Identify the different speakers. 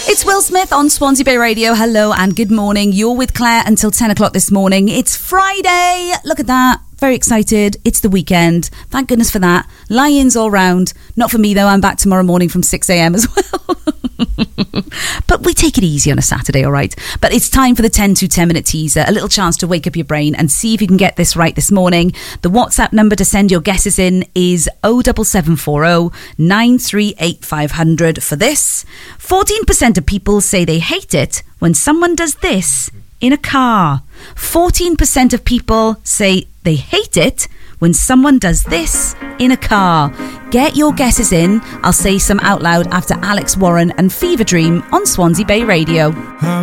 Speaker 1: It's Will Smith on Swansea Bay Radio. Hello and good morning. You're with Claire until 10 o'clock this morning. It's Friday. Look at that. Very excited. It's the weekend. Thank goodness for that. Lions all round. Not for me though. I'm back tomorrow morning from 6 a.m. as well. But we take it easy on a Saturday, all right? But it's time for the 10 to 10 minute teaser. A little chance to wake up your brain and see if you can get this right this morning. The WhatsApp number to send your guesses in is 07740 938 500 for this. 14% of people say they hate it when someone does this in a car. 14% of people say they hate it when someone does this in a car. Get your guesses in. I'll say some out loud after Alex Warren and Fever Dream on Swansea Bay Radio.